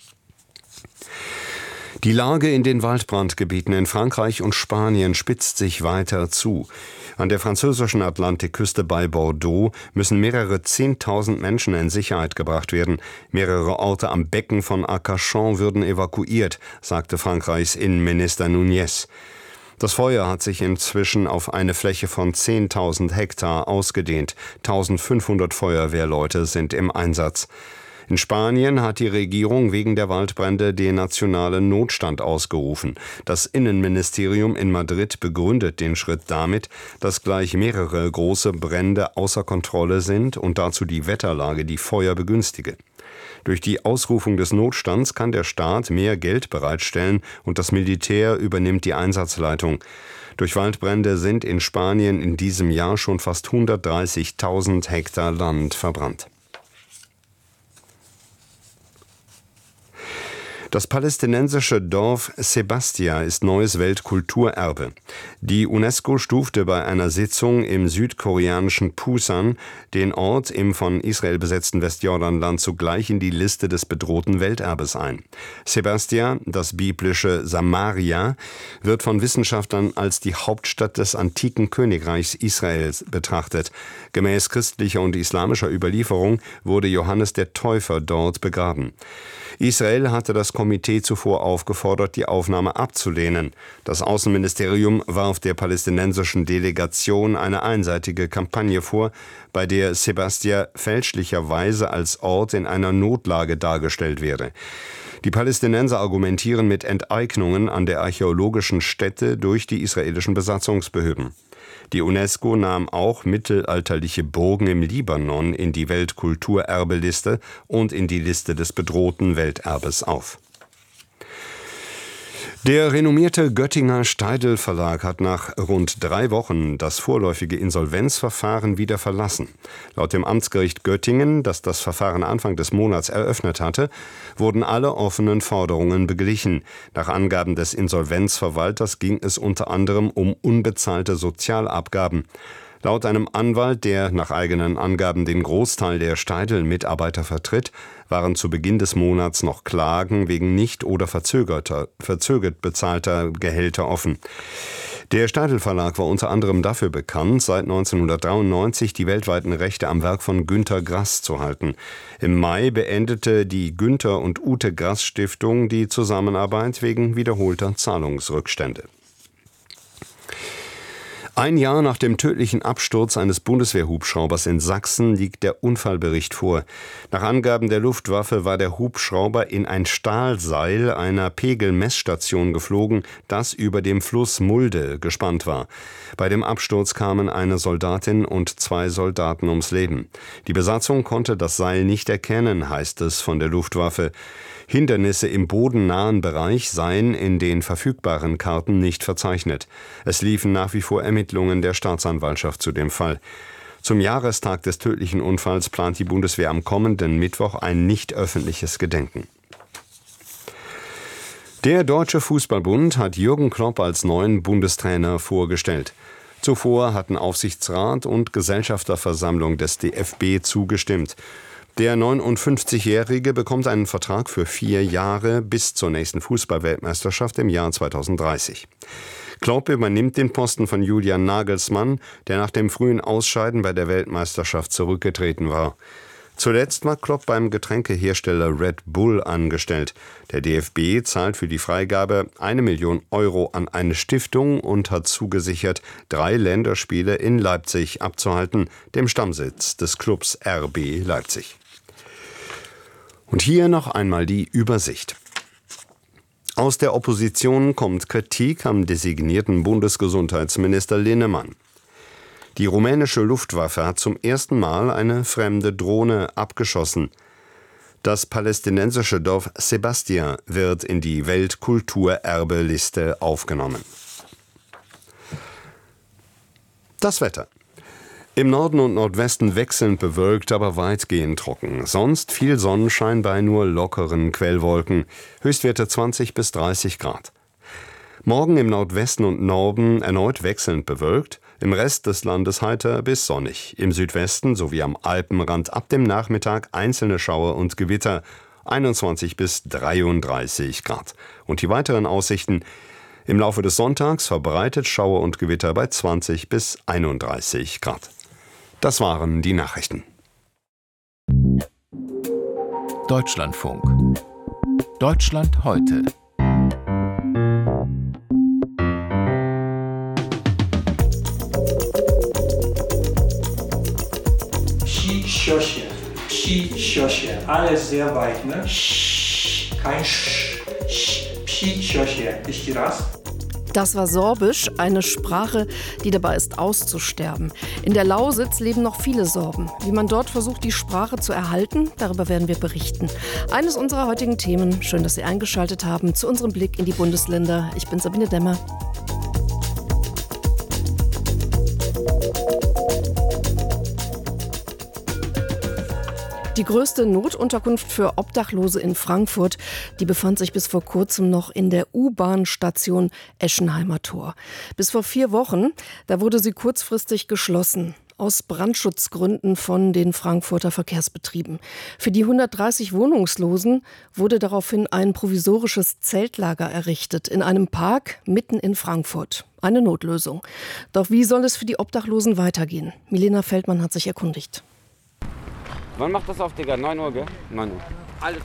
Die Lage in den Waldbrandgebieten in Frankreich und Spanien spitzt sich weiter zu. An der französischen Atlantikküste bei Bordeaux müssen mehrere 10.000 Menschen in Sicherheit gebracht werden. Mehrere Orte am Becken von Arcachon würden evakuiert, sagte Frankreichs Innenminister Núñez. Das Feuer hat sich inzwischen auf eine Fläche von 10.000 Hektar ausgedehnt. 1.500 Feuerwehrleute sind im Einsatz. In Spanien hat die Regierung wegen der Waldbrände den nationalen Notstand ausgerufen. Das Innenministerium in Madrid begründet den Schritt damit, dass gleich mehrere große Brände außer Kontrolle sind und dazu die Wetterlage die Feuer begünstige. Durch die Ausrufung des Notstands kann der Staat mehr Geld bereitstellen und das Militär übernimmt die Einsatzleitung. Durch Waldbrände sind in Spanien in diesem Jahr schon fast 130.000 Hektar Land verbrannt. Das palästinensische Dorf Sebastia ist neues Weltkulturerbe. Die UNESCO stufte bei einer Sitzung im südkoreanischen Pusan den Ort im von Israel besetzten Westjordanland zugleich in die Liste des bedrohten Welterbes ein. Sebastia, das biblische Samaria, wird von Wissenschaftlern als die Hauptstadt des antiken Königreichs Israels betrachtet. Gemäß christlicher und islamischer Überlieferung wurde Johannes der Täufer dort begraben. Israel hatte das Komitee zuvor aufgefordert, die Aufnahme abzulehnen. Das Außenministerium warf der palästinensischen Delegation eine einseitige Kampagne vor, bei der Sebastia fälschlicherweise als Ort in einer Notlage dargestellt werde. Die Palästinenser argumentieren mit Enteignungen an der archäologischen Stätte durch die israelischen Besatzungsbehörden. Die UNESCO nahm auch mittelalterliche Burgen im Libanon in die Weltkulturerbeliste und in die Liste des bedrohten Welterbes auf. Der renommierte Göttinger Steidl Verlag hat nach rund 3 Wochen das vorläufige Insolvenzverfahren wieder verlassen. Laut dem Amtsgericht Göttingen, das das Verfahren Anfang des Monats eröffnet hatte, wurden alle offenen Forderungen beglichen. Nach Angaben des Insolvenzverwalters ging es unter anderem um unbezahlte Sozialabgaben. Laut einem Anwalt, der nach eigenen Angaben den Großteil der Steidl-Mitarbeiter vertritt, waren zu Beginn des Monats noch Klagen wegen nicht oder verzögert bezahlter Gehälter offen. Der Steidl Verlag war unter anderem dafür bekannt, seit 1993 die weltweiten Rechte am Werk von Günter Grass zu halten. Im Mai beendete die Günter und Ute Grass Stiftung die Zusammenarbeit wegen wiederholter Zahlungsrückstände. Ein Jahr nach dem tödlichen Absturz eines Bundeswehrhubschraubers in Sachsen liegt der Unfallbericht vor. Nach Angaben der Luftwaffe war der Hubschrauber in ein Stahlseil einer Pegelmessstation geflogen, das über dem Fluss Mulde gespannt war. Bei dem Absturz kamen eine Soldatin und 2 Soldaten ums Leben. Die Besatzung konnte das Seil nicht erkennen, heißt es von der Luftwaffe. Hindernisse im bodennahen Bereich seien in den verfügbaren Karten nicht verzeichnet. Es liefen nach wie vor Ermittlungen der Staatsanwaltschaft zu dem Fall. Zum Jahrestag des tödlichen Unfalls plant die Bundeswehr am kommenden Mittwoch ein nicht öffentliches Gedenken. Der Deutsche Fußballbund hat Jürgen Klopp als neuen Bundestrainer vorgestellt. Zuvor hatten Aufsichtsrat und Gesellschafterversammlung des DFB zugestimmt. Der 59-Jährige bekommt einen Vertrag für 4 Jahre bis zur nächsten Fußball-Weltmeisterschaft im Jahr 2030. Klopp übernimmt den Posten von Julian Nagelsmann, der nach dem frühen Ausscheiden bei der Weltmeisterschaft zurückgetreten war. Zuletzt war Klopp beim Getränkehersteller Red Bull angestellt. Der DFB zahlt für die Freigabe 1 Million Euro an eine Stiftung und hat zugesichert, 3 Länderspiele in Leipzig abzuhalten, dem Stammsitz des Clubs RB Leipzig. Und hier noch einmal die Übersicht. Aus der Opposition kommt Kritik am designierten Bundesgesundheitsminister Linnemann. Die rumänische Luftwaffe hat zum ersten Mal eine fremde Drohne abgeschossen. Das palästinensische Dorf Sebastia wird in die Weltkulturerbeliste aufgenommen. Das Wetter. Im Norden und Nordwesten wechselnd bewölkt, aber weitgehend trocken. Sonst viel Sonnenschein bei nur lockeren Quellwolken. Höchstwerte 20 bis 30 Grad. Morgen im Nordwesten und Norden erneut wechselnd bewölkt. Im Rest des Landes heiter bis sonnig. Im Südwesten sowie am Alpenrand ab dem Nachmittag einzelne Schauer und Gewitter. 21 bis 33 Grad. Und die weiteren Aussichten: im Laufe des Sonntags verbreitet Schauer und Gewitter bei 20 bis 31 Grad. Das waren die Nachrichten. Deutschlandfunk. Deutschland heute. Alles sehr weit, ne? Kein Sch. Wisst ihr das? Das war Sorbisch, eine Sprache, die dabei ist auszusterben. In der Lausitz leben noch viele Sorben. Wie man dort versucht, die Sprache zu erhalten, darüber werden wir berichten. Eines unserer heutigen Themen. Schön, dass Sie eingeschaltet haben zu unserem Blick in die Bundesländer. Ich bin Sabine Demmer. Die größte Notunterkunft für Obdachlose in Frankfurt, die befand sich bis vor kurzem noch in der U-Bahn-Station Eschenheimer Tor. Bis vor 4 Wochen, da wurde sie kurzfristig geschlossen. Aus Brandschutzgründen von den Frankfurter Verkehrsbetrieben. Für die 130 Wohnungslosen wurde daraufhin ein provisorisches Zeltlager errichtet in einem Park mitten in Frankfurt. Eine Notlösung. Doch wie soll es für die Obdachlosen weitergehen? Milena Feldmann hat sich erkundigt. Wann macht das auf, Digga? 9 Uhr, gell? 9 Uhr. Alles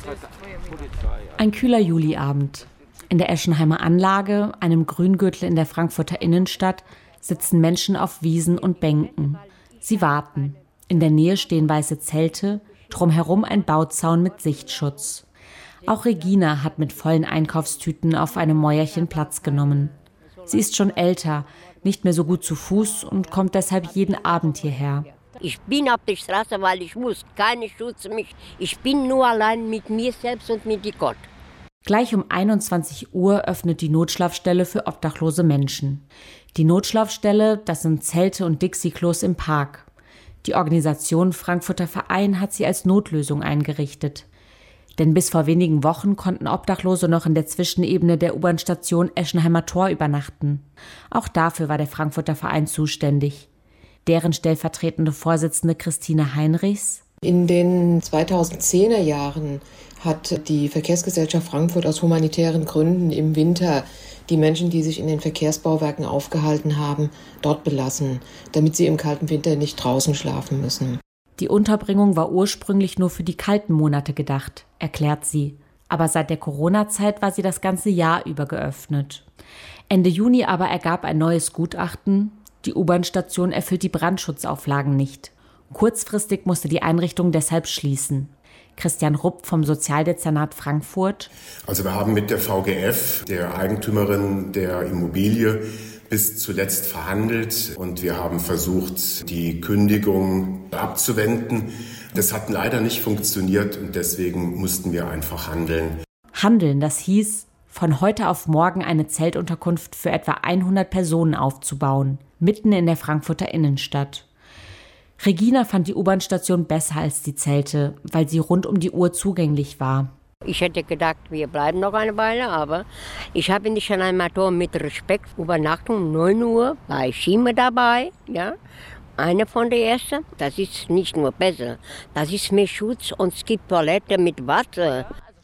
Ein kühler Juliabend. In der Eschenheimer Anlage, einem Grüngürtel in der Frankfurter Innenstadt, sitzen Menschen auf Wiesen und Bänken. Sie warten. In der Nähe stehen weiße Zelte, drumherum ein Bauzaun mit Sichtschutz. Auch Regina hat mit vollen Einkaufstüten auf einem Mäuerchen Platz genommen. Sie ist schon älter, nicht mehr so gut zu Fuß und kommt deshalb jeden Abend hierher. Ich bin auf der Straße, weil ich muss. Keiner schützt mich. Ich bin nur allein mit mir selbst und mit Gott. Gleich um 21 Uhr öffnet die Notschlafstelle für obdachlose Menschen. Die Notschlafstelle, das sind Zelte und Dixie-Klos im Park. Die Organisation Frankfurter Verein hat sie als Notlösung eingerichtet. Denn bis vor wenigen Wochen konnten Obdachlose noch in der Zwischenebene der U-Bahn-Station Eschenheimer Tor übernachten. Auch dafür war der Frankfurter Verein zuständig. Deren stellvertretende Vorsitzende Christine Heinrichs: In den 2010er Jahren hat die Verkehrsgesellschaft Frankfurt aus humanitären Gründen im Winter die Menschen, die sich in den Verkehrsbauwerken aufgehalten haben, dort belassen, damit sie im kalten Winter nicht draußen schlafen müssen. Die Unterbringung war ursprünglich nur für die kalten Monate gedacht, erklärt sie. Aber seit der Corona-Zeit war sie das ganze Jahr über geöffnet. Ende Juni aber ergab ein neues Gutachten: Die U-Bahn-Station erfüllt die Brandschutzauflagen nicht. Kurzfristig musste die Einrichtung deshalb schließen. Christian Rupp vom Sozialdezernat Frankfurt: Also wir haben mit der VGF, der Eigentümerin der Immobilie, bis zuletzt verhandelt und wir haben versucht, die Kündigung abzuwenden. Das hat leider nicht funktioniert und deswegen mussten wir einfach handeln. Handeln, das hieß, von heute auf morgen eine Zeltunterkunft für etwa 100 Personen aufzubauen, mitten in der Frankfurter Innenstadt. Regina fand die U-Bahn-Station besser als die Zelte, weil sie rund um die Uhr zugänglich war. Ich hätte gedacht, wir bleiben noch eine Weile, aber ich habe in Eschenheimer Tor mit Respekt Übernachtung 9 Uhr, war ich immer dabei, ja. Eine von der ersten, das ist nicht nur besser, das ist mehr Schutz und es gibt Toilette mit Wasser.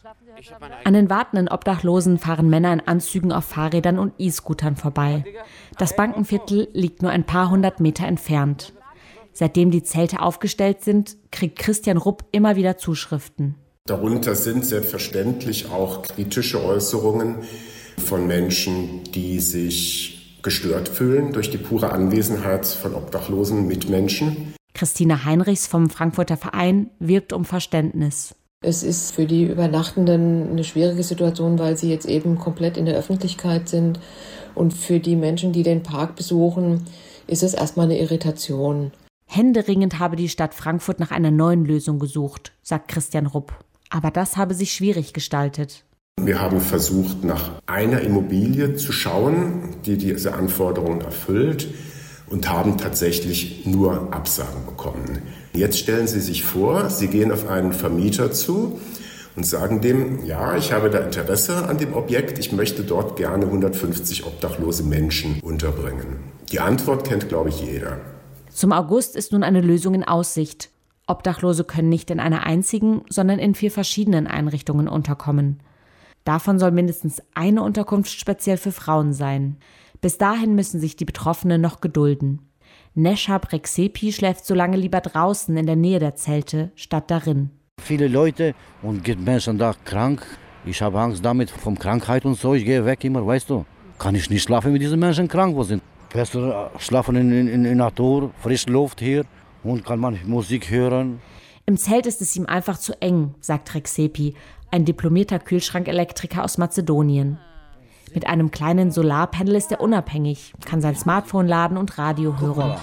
An den wartenden Obdachlosen fahren Männer in Anzügen auf Fahrrädern und E-Scootern vorbei. Das Bankenviertel liegt nur ein paar hundert Meter entfernt. Seitdem die Zelte aufgestellt sind, kriegt Christian Rupp immer wieder Zuschriften. Darunter sind selbstverständlich auch kritische Äußerungen von Menschen, die sich gestört fühlen durch die pure Anwesenheit von obdachlosen Mitmenschen. Christine Heinrichs vom Frankfurter Verein wirbt um Verständnis. Es ist für die Übernachtenden eine schwierige Situation, weil sie jetzt eben komplett in der Öffentlichkeit sind. Und für die Menschen, die den Park besuchen, ist es erstmal eine Irritation. Händeringend habe die Stadt Frankfurt nach einer neuen Lösung gesucht, sagt Christian Rupp. Aber das habe sich schwierig gestaltet. Wir haben versucht, nach einer Immobilie zu schauen, die diese Anforderungen erfüllt, und haben tatsächlich nur Absagen bekommen. Jetzt stellen Sie sich vor, Sie gehen auf einen Vermieter zu und sagen dem, ja, ich habe da Interesse an dem Objekt, ich möchte dort gerne 150 obdachlose Menschen unterbringen. Die Antwort kennt, glaube ich, jeder. Zum August ist nun eine Lösung in Aussicht. Obdachlose können nicht in einer einzigen, sondern in 4 verschiedenen Einrichtungen unterkommen. Davon soll mindestens eine Unterkunft speziell für Frauen sein. Bis dahin müssen sich die Betroffenen noch gedulden. Nesha Brexepi schläft so lange lieber draußen in der Nähe der Zelte, statt darin. Viele Leute und gibt Menschen da krank. Ich habe Angst damit vom Krankheit und so. Ich gehe weg immer, weißt du. Kann ich nicht schlafen, wenn diese Menschen krank sind. Besser schlafen in Natur, frische Luft hier und kann man Musik hören. Im Zelt ist es ihm einfach zu eng, sagt Rexepi, ein diplomierter Kühlschrankelektriker aus Mazedonien. Mit einem kleinen Solarpanel ist er unabhängig, kann sein Smartphone laden und Radio hören.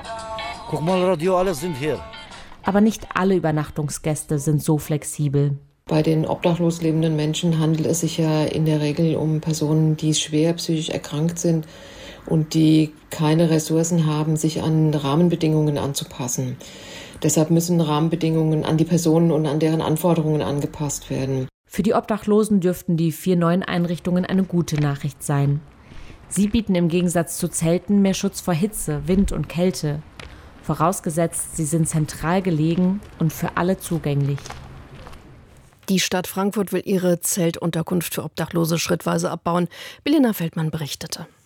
Guck mal, Radio, alles sind hier. Aber nicht alle Übernachtungsgäste sind so flexibel. Bei den obdachlos lebenden Menschen handelt es sich ja in der Regel um Personen, die schwer psychisch erkrankt sind und die keine Ressourcen haben, sich an Rahmenbedingungen anzupassen. Deshalb müssen Rahmenbedingungen an die Personen und an deren Anforderungen angepasst werden. Für die Obdachlosen dürften die 4 neuen Einrichtungen eine gute Nachricht sein. Sie bieten im Gegensatz zu Zelten mehr Schutz vor Hitze, Wind und Kälte. Vorausgesetzt, sie sind zentral gelegen und für alle zugänglich. Die Stadt Frankfurt will ihre Zeltunterkunft für Obdachlose schrittweise abbauen. Bilena Feldmann berichtete.